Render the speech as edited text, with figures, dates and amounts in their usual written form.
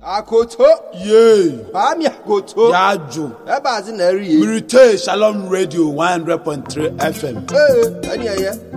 Akoto. Yay. Ami akoto. Yajo. Eba zi na eri ye. Mirite Shalom Radio 100.3 FM. Ani aye.